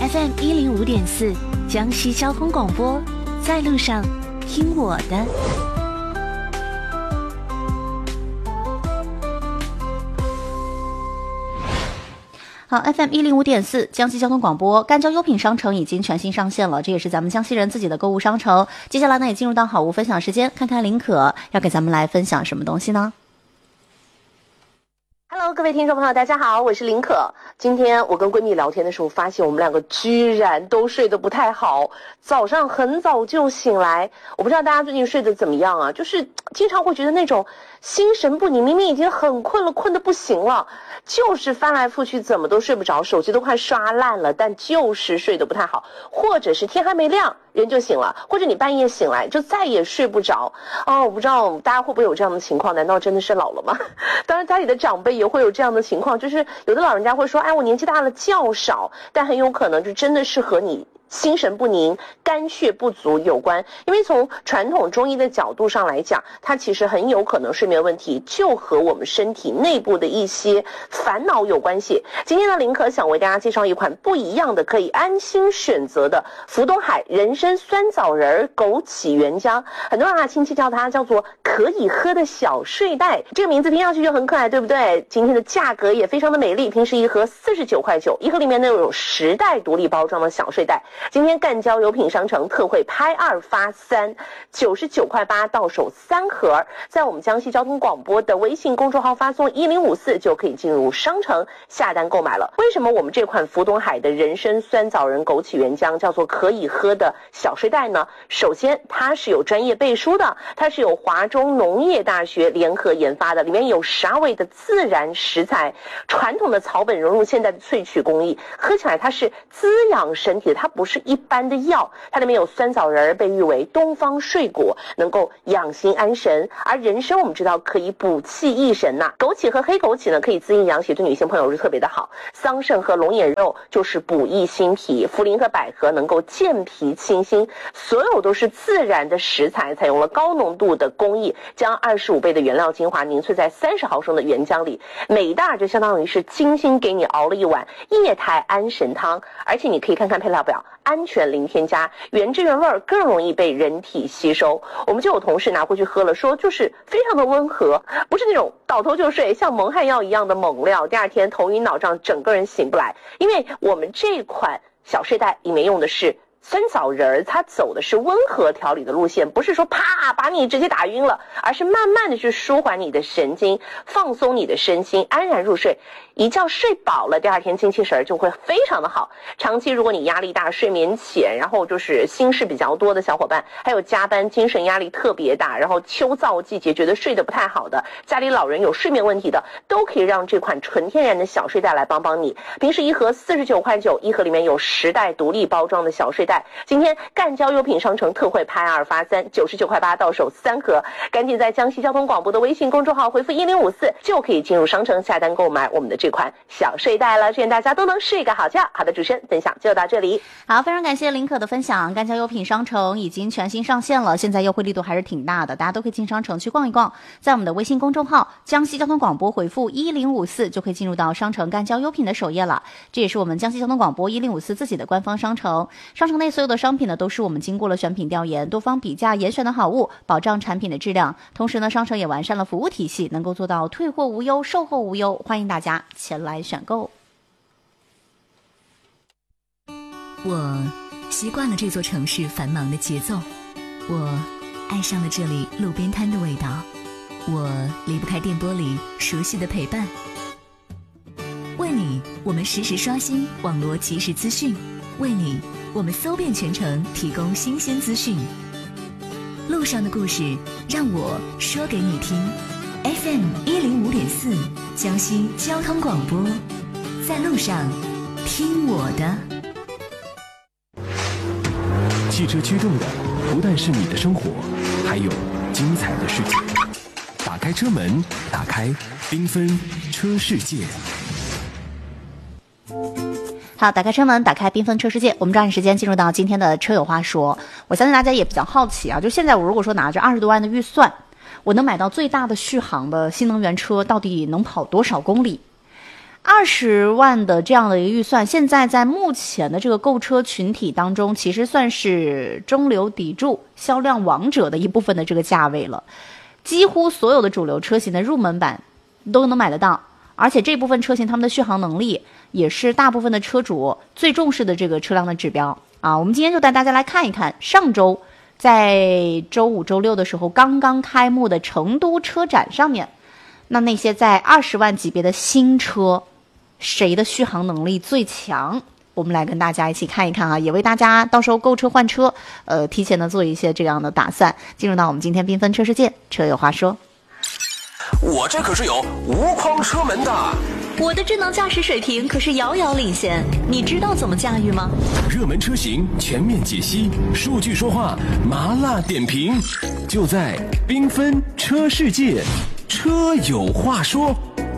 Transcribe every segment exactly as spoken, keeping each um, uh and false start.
F M 一零五点四江西交通广播，在路上听我的。好 ，F M 一零五点四江西交通广播，赣交优品商城已经全新上线了，这也是咱们江西人自己的购物商城。接下来呢，也进入到好物分享时间，看看林可要给咱们来分享什么东西呢？ Hello， 各位听众朋友，大家好，我是林可。今天我跟闺蜜聊天的时候，发现我们两个居然都睡得不太好，早上很早就醒来。我不知道大家最近睡得怎么样啊？就是经常会觉得那种心神不宁，明明已经很困了，困得不行了，就是翻来覆去怎么都睡不着，手机都快刷烂了，但就是睡得不太好，或者是天还没亮人就醒了，或者你半夜醒来就再也睡不着。哦，我不知道大家会不会有这样的情况？难道真的是老了吗？当然，家里的长辈也会有这样的情况，就是有的老人家会说，哎，我年纪大了觉少，但很有可能就真的是和你心神不宁、肝血不足有关。因为从传统中医的角度上来讲，它其实很有可能睡眠问题就和我们身体内部的一些烦恼有关系。今天的林可想为大家介绍一款不一样的可以安心选择的福东海人参酸枣仁枸杞原浆，很多人啊亲戚叫它叫做可以喝的小睡袋，这个名字听上去就很可爱，对不对？今天的价格也非常的美丽，平时一盒四十九块九，一盒里面呢有十袋独立包装的小睡袋。今天赣交优品商城特惠拍二发三，九十九块八到手三盒，在我们江西交通广播的微信公众号发送一零五四就可以进入商城下单购买了。为什么我们这款福东海的人参酸枣仁枸杞原浆叫做可以喝的小睡袋呢？首先它是有专业背书的，它是有华中农业大学联合研发的，里面有十二味的自然食材，传统的草本融入现代的萃取工艺，喝起来它是滋养身体的，它不是一般的药，它里面有酸枣仁，被誉为东方睡果，能够养心安神。而人参我们知道可以补气益神呐、啊，枸杞和黑枸杞呢可以滋阴养血，对女性朋友是特别的好。桑葚和龙眼肉就是补益心脾，茯苓和百合能够健脾清心，所有都是自然的食材，采用了高浓度的工艺，将二十五倍的原料精华凝萃在三十毫升的原浆里，每一袋就相当于是精心给你熬了一碗液态安神汤。而且你可以看看配料表，安全零添加，原汁原味，更容易被人体吸收。我们就有同事拿回去喝了，说就是非常的温和，不是那种倒头就睡像蒙汗药一样的猛料，第二天头晕脑胀，整个人醒不来。因为我们这款小睡袋里面用的是酸枣仁，它走的是温和调理的路线，不是说啪把你直接打晕了，而是慢慢的去舒缓你的神经，放松你的身心，安然入睡。一觉睡饱了，第二天精气神就会非常的好。长期如果你压力大、睡眠浅，然后就是心事比较多的小伙伴，还有加班精神压力特别大，然后秋燥季节觉得睡得不太好的，家里老人有睡眠问题的，都可以让这款纯天然的小睡袋来帮帮你。平时一盒四十九块九，一盒里面有十袋独立包装的小睡袋。今天赣交优品商城特惠拍二发三，九十九块八到手三盒，赶紧在江西交通广播的微信公众号回复一零五四就可以进入商城下单购买我们的这款小睡袋了，祝愿大家都能睡个好觉。好的，主持人分享就到这里。 好，非常感谢林可的分享。赣交优品商城已经全新上线了，现在优惠力度还是挺大的，大家都可以进商城去逛一逛。在我们的微信公众号江西交通广播回复一零五四就可以进入到商城赣交优品的首页了。这也是我们江西交通广播一零五四自己的官方商城，商城内所有的商品呢都是我们经过了选品调研、多方比价严选的好物，保障产品的质量。同时呢，商城也完善了服务体系，能够做到退货无忧、售后无忧，欢迎大家前来选购。 我习惯了这座城市繁忙的节奏，我爱上了这里路边摊的味道，我离不开电波里熟悉的陪伴。为你，我们实时刷新网络即时资讯，为你，我们搜遍全城提供新鲜资讯。路上的故事，让我说给你听。F M 一零五点四，江西交通广播，在路上听我的。 汽车驱动的不但是你的生活，还有精彩的世界。打开车门，打开缤纷车世界。 好，打开车门，打开缤纷车世界。我们抓紧时间进入到今天的车友话说。我相信大家也比较好奇啊，就现在我如果说拿着二十多万的预算，我能买到最大的续航的新能源车，到底能跑多少公里？ 二十万的这样的一个预算，现在在目前的这个购车群体当中，其实算是中流砥柱、销量王者的一部分的这个价位了。几乎所有的主流车型的入门版都能买得到，而且这部分车型他们的续航能力也是大部分的车主最重视的这个车辆的指标啊。我们今天就带大家来看一看，上周在周五、周六的时候刚刚开幕的成都车展上面，那那些在二十万级别的新车，谁的续航能力最强？我们来跟大家一起看一看啊，也为大家到时候购车换车，呃，提前的做一些这样的打算。进入到我们今天缤纷车世界，车有话说。 我这可是有无框车门的， 我的智能驾驶水平可是遥遥领先，你知道怎么驾驭吗？ 热门车型全面解析，数据说话，麻辣点评，就在缤纷车世界，车有话说。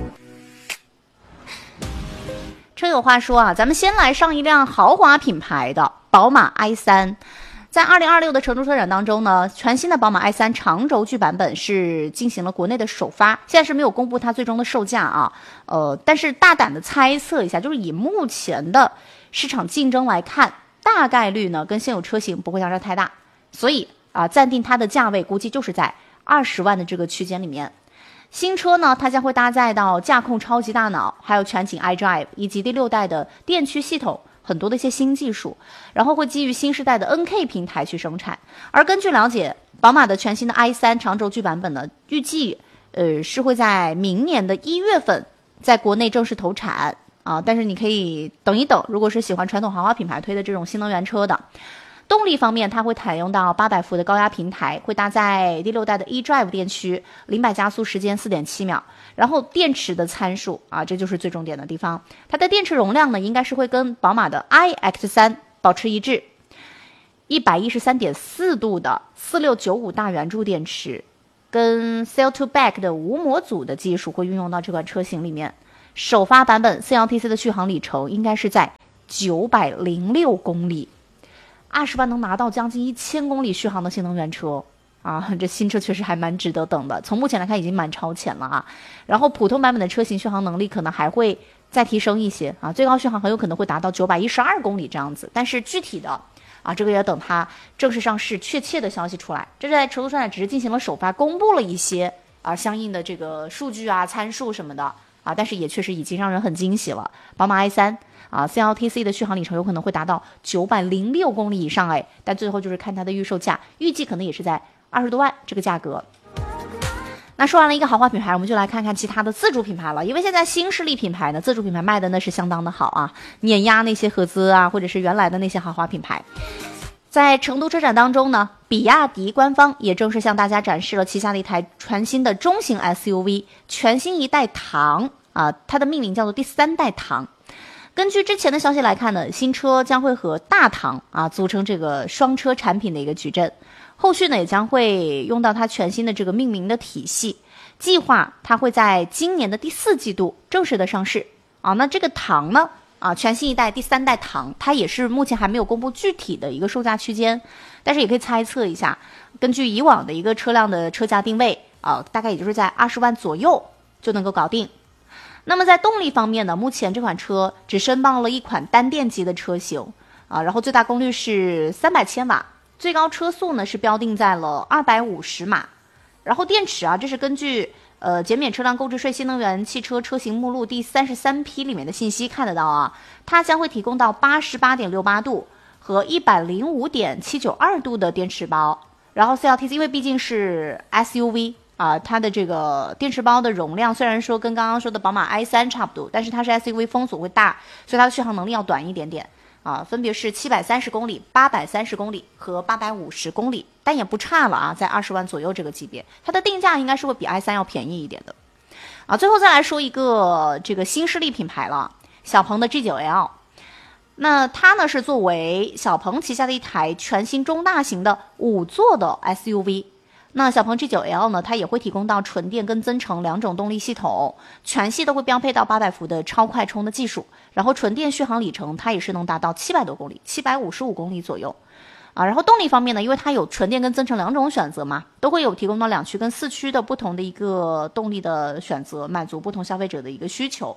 车有话说啊，咱们先来上一辆豪华品牌的宝马 i 三。在二零二六的成都车展当中呢，全新的宝马 i 三长轴距版本是进行了国内的首发，现在是没有公布它最终的售价啊，呃，但是大胆的猜测一下，就是以目前的市场竞争来看，大概率呢跟现有车型不会相差太大，所以啊，暂定它的价位估计就是在二十万的这个区间里面。新车呢，它将会搭载到驾控超级大脑，还有全景 iDrive 以及第六代的电驱系统，很多的一些新技术，然后会基于新时代的 N K 平台去生产。而根据了解，宝马的全新的 i 三长轴距版本呢，预计呃是会在明年的一月份在国内正式投产啊。但是你可以等一等，如果是喜欢传统豪华品牌推的这种新能源车的。动力方面，它会采用到八百伏的高压平台，会搭载第六代的 eDrive 电驱，零百加速时间 四点七秒。然后电池的参数啊，这就是最重点的地方。它的电池容量呢，应该是会跟宝马的 i X 三 保持一致， 一百一十三点四度的四六九五大圆柱电池，跟 Cell to Back 的无模组的技术会运用到这款车型里面。首发版本 C L T C 的续航里程应该是在九百零六公里。二十万能拿到将近一千公里续航的新能源车啊，这新车确实还蛮值得等的。从目前来看，已经蛮超前了啊。然后普通版本的车型续航能力可能还会再提升一些啊，最高续航很有可能会达到九百一十二公里这样子。但是具体的啊，这个也等它正式上市，确切的消息出来。这在成都车展只是进行了首发，公布了一些啊相应的这个数据啊、参数什么的啊，但是也确实已经让人很惊喜了。宝马 i 三。啊 ，C L T C 的续航里程有可能会达到九百零六公里以上哎，但最后就是看它的预售价，预计可能也是在二十多万这个价格。那说完了一个豪华品牌，我们就来看看其他的自主品牌了。因为现在新势力品牌呢，自主品牌卖的那是相当的好啊，碾压那些合资啊，或者是原来的那些豪华品牌。在成都车展当中呢，比亚迪官方也正式向大家展示了旗下的一台全新的中型 S U V， 全新一代唐啊，它的命名叫做第三代唐。根据之前的消息来看呢，新车将会和大唐啊组成这个双车产品的一个矩阵，后续呢也将会用到它全新的这个命名的体系，计划它会在今年的第四季度正式的上市啊。那这个唐呢啊，全新一代第三代唐，它也是目前还没有公布具体的一个售价区间，但是也可以猜测一下，根据以往的一个车辆的车价定位啊，大概也就是在二十万左右就能够搞定。那么在动力方面呢，目前这款车只申报了一款单电机的车型啊，然后最大功率是三百千瓦，最高车速呢是标定在了二百五十码。然后电池啊，这是根据呃减免车辆购置税新能源汽车车型目录第三十三批里面的信息看得到啊，它将会提供到八十八点六八度和一百零五点七九二度的电池包。然后 C L T C 因为毕竟是 S U V。啊，它的这个电池包的容量虽然说跟刚刚说的宝马 i 三 差不多，但是它是 S U V 风阻会大，所以它的续航能力要短一点点啊，分别是七百三十公里、八百三十公里和八百五十公里，但也不差了啊，在二十万左右这个级别，它的定价应该是会比 i 三要便宜一点的啊。最后再来说一个这个新势力品牌了，小鹏的 G 九 L， 那它呢是作为小鹏旗下的一台全新中大型的五座的 S U V。那小鹏 G 九 L 呢，它也会提供到纯电跟增程两种动力系统，全系都会标配到八百伏的超快充的技术，然后纯电续航里程它也是能达到七百多公里，七百五十五公里左右啊。然后动力方面呢，因为它有纯电跟增程两种选择嘛，都会有提供到两驱跟四驱的不同的一个动力的选择，满足不同消费者的一个需求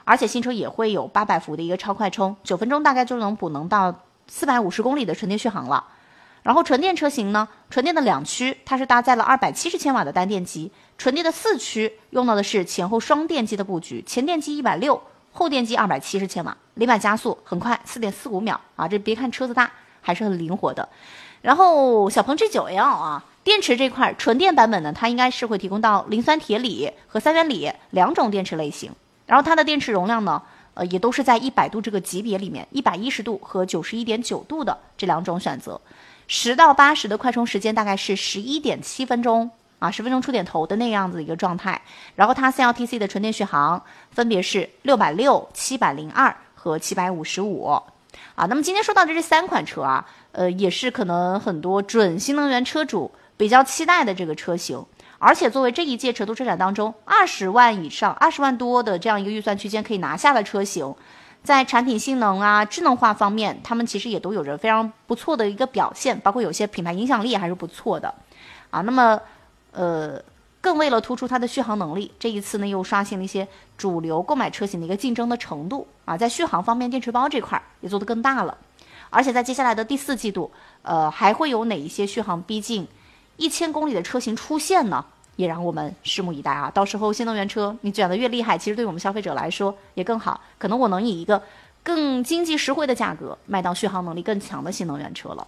而且新车也会有八百伏的一个超快充，九分钟大概就能补能到四百五十公里的纯电续航了。然后纯电车型呢，纯电的两驱它是搭载了二百七十千瓦的单电机，纯电的四驱用到的是前后双电机的布局，前电机一百六十，后电机二百七十千瓦，零百加速很快 四点四五秒啊，这别看车子大还是很灵活的。然后小鹏 G 九 L 啊，电池这块纯电版本呢，它应该是会提供到磷酸铁锂和三元锂两种电池类型，然后它的电池容量呢呃，也都是在一百度这个级别里面，一百一十度和 九十一点九度的这两种选择。十到八十的快充时间大概是十一点七分钟啊，十分钟出点头的那样子的一个状态。然后它 三 L T C 的纯电续航分别是六百六十、七百零二和七百五十五啊。那么今天说到的这三款车啊，呃，也是可能很多准新能源车主比较期待的这个车型。而且作为这一届成都车展当中二十万以上、二十万多的这样一个预算区间可以拿下的车型，在产品性能啊、智能化方面，他们其实也都有着非常不错的一个表现，包括有些品牌影响力还是不错的啊。那么，呃，更为了突出它的续航能力，这一次呢又刷新了一些主流购买车型的一个竞争的程度啊，在续航方面，电池包这块也做得更大了。而且在接下来的第四季度，呃，还会有哪一些续航逼近一千公里的车型出现呢？也让我们拭目以待啊！到时候新能源车你卷得越厉害，其实对我们消费者来说也更好，可能我能以一个更经济实惠的价格卖到续航能力更强的新能源车了。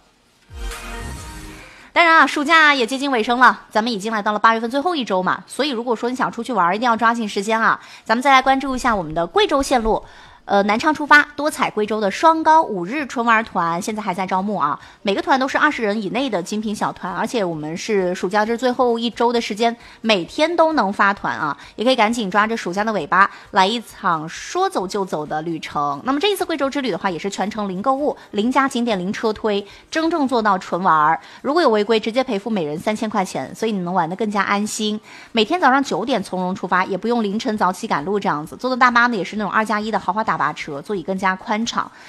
当然啊，暑假也接近尾声了，咱们已经来到了八月份最后一周嘛，所以如果说你想出去玩，一定要抓紧时间啊！咱们再来关注一下我们的贵州线路。呃，南昌出发，多彩贵州的双高五日春玩团现在还在招募啊，每个团都是二十人以内的精品小团，而且我们是暑假这最后一周的时间，每天都能发团啊，也可以赶紧抓着暑假的尾巴来一场说走就走的旅程。那么这一次贵州之旅的话，也是全程零购物、零加景点、零车推，真正做到纯玩。如果有违规，直接赔付每人三千块钱，所以你能玩得更加安心。每天早上九点从容出发，也不用凌晨早起赶路这样子，坐的大巴呢也是那种二加一的豪华大巴车，座椅更加宽敞。